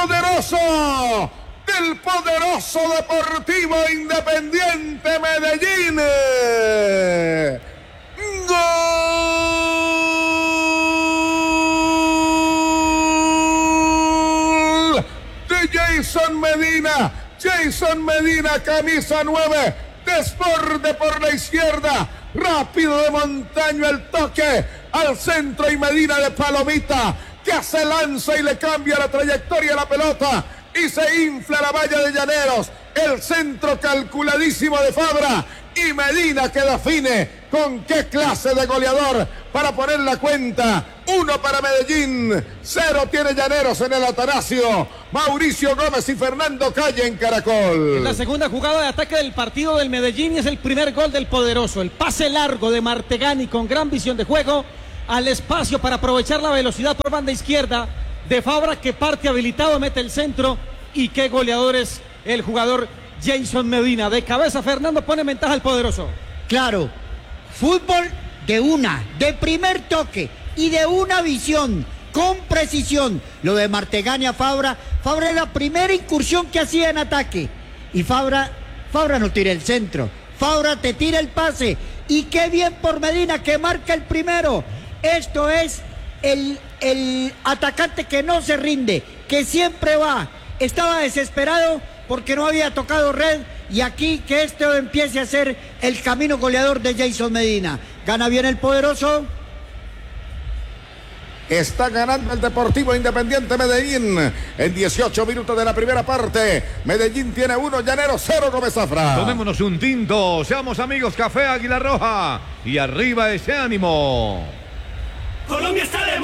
poderoso del poderoso Deportivo Independiente Medellín. ¡Gol de Jason Medina! Jason Medina, camisa 9, desborde por la izquierda, rápido de Montaño el toque al centro y Medina de palomita, que se lanza y le cambia la trayectoria a la pelota y se infla la valla de Llaneros. El centro calculadísimo de Fabra y Medina que define con qué clase de goleador para poner la cuenta. 1 para Medellín, 0 tiene Llaneros en el Atanasio. Mauricio Gómez y Fernando Calle en Caracol. En la segunda jugada de ataque del partido del Medellín, y es el primer gol del poderoso. El pase largo de Martegani con gran visión de juego al espacio para aprovechar la velocidad por banda izquierda de Fabra, que parte habilitado, mete el centro. Y qué goleador es el jugador Jason Medina. De cabeza Fernando pone ventaja al poderoso. Claro, fútbol de primer toque y de una visión con precisión. Lo de Martegani a Fabra es la primera incursión que hacía en ataque. Y Fabra no tira el centro, Fabra te tira el pase. Y qué bien por Medina, que marca el primero. Esto es el atacante que no se rinde, que siempre va. Estaba desesperado porque no había tocado red, y aquí que esto empiece a ser el camino goleador de Jason Medina. Gana bien el poderoso. Está ganando el Deportivo Independiente Medellín en 18 minutos de la primera parte. Medellín tiene 1, Llaneros 0, Gómez Zafra. Tomémonos un tinto, seamos amigos, Café Águila Roja y arriba ese ánimo. Colombia está de